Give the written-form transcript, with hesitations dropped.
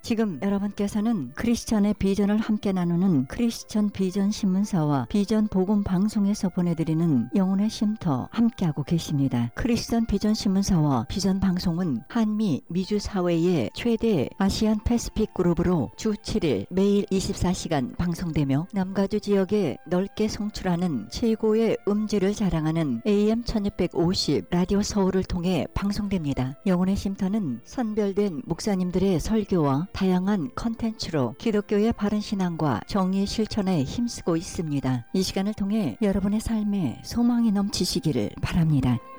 지금 여러분께서는 크리스천의 비전을 함께 나누는 크리스천 비전 신문사와 비전 복음 방송에서 보내드리는 영혼의 쉼터 함께하고 계십니다. 크리스천 비전 신문사와 비전 방송은 한미 미주 사회의 최대 아시안 패시픽 그룹으로 주 7일 매일 24시간 방송되며 남가주 지역에 넓게 송출하는 최고의 음질을 자랑하는 AM 1650 라디오 서울을 통해 방송됩니다. 영혼의 쉼터는 선별된 목사님들의 설교와 다양한 컨텐츠로 기독교의 바른 신앙과 정의 실천에 힘쓰고 있습니다. 이 시간을 통해 여러분의 삶에 소망이 넘치시기를 바랍니다.